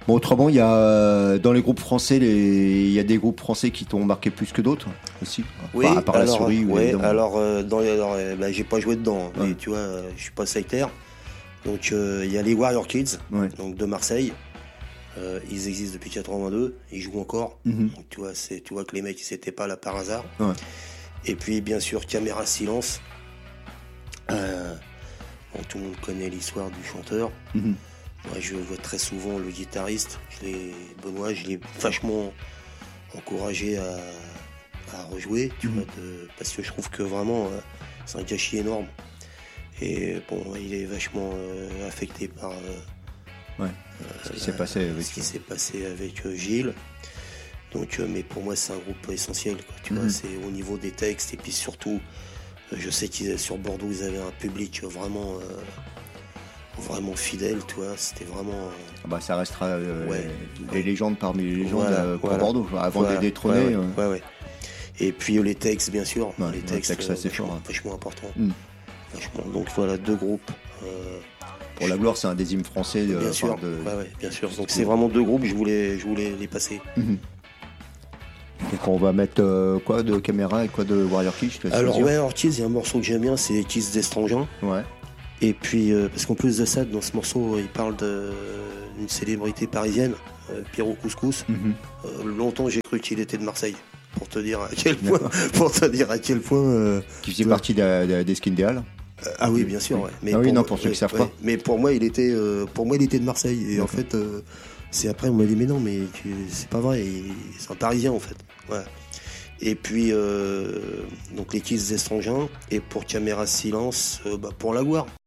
Bon, autrement, il y a dans les groupes français, il y a des groupes français qui t'ont marqué plus que d'autres aussi. Oui, à part alors, la souris. j'ai pas joué dedans, Ouais. mais tu vois, je suis pas sectaire. Donc il y a les Warrior Kids, Ouais. donc de Marseille. Ils existent depuis 82, ils jouent encore. Mhm. Donc, tu vois que les mecs ils étaient pas là par hasard. Ouais. Et puis bien sûr Caméra Silence. Bon, tout le monde connaît l'histoire du chanteur. Mhm. Moi je vois très souvent le guitariste, Benoît, je l'ai vachement encouragé à rejouer, parce que je trouve que vraiment c'est un gâchis énorme. Et bon, il est vachement affecté par Ce qui s'est passé avec. ce qui s'est passé avec Gilles. Donc, mais pour moi, c'est un groupe essentiel. Quoi, tu vois, c'est au niveau des textes et puis surtout, je sais qu'ils sur Bordeaux, ils avaient un public vraiment fidèle. Tu vois, c'était vraiment. Ça restera Ouais. des légendes parmi les légendes pour voilà. Bordeaux, avant de les détrôner. Ouais. Et puis les textes, bien sûr. Ouais, les le textes, texte, ça, c'est fort. vachement importants. Vachement. Donc voilà, 2 groupes. Pour la gloire, c'est un des hymnes français. Bien sûr. Bien sûr. Donc c'est vraiment 2 groupes. Je voulais les passer. Donc on va mettre quoi de Caméra et quoi de Warrior Kids, je te laisse Alors choisir. ouais, Ortiz, il y a un morceau que j'aime bien, c'est Kiss d'Estrangin. Ouais. Et puis parce qu'en plus de ça, dans ce morceau, il parle d'une célébrité parisienne, Pierrot Couscous. Longtemps, j'ai cru qu'il était de Marseille. Pour te dire à quel point. Qui faisait partie des Skins des Halles. Ah oui, bien sûr. Ouais. Mais pour ceux qui savent pas. Mais pour moi, il était de Marseille. Et en fait, c'est après, on m'a dit mais non, mais c'est pas vrai. C'est un Parisien en fait. Ouais. Et puis donc les Kiss d'Estrangin. Et pour Caméra Silence, pour la gloire.